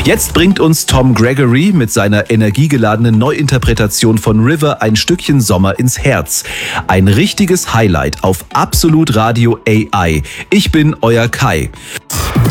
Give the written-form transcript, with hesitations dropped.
Jetzt bringt uns Tom Gregory mit seiner energiegeladenen Neuinterpretation von River ein Stückchen Sommer ins Herz. Ein richtiges Highlight auf Absolut Radio AI. Ich bin euer Kai.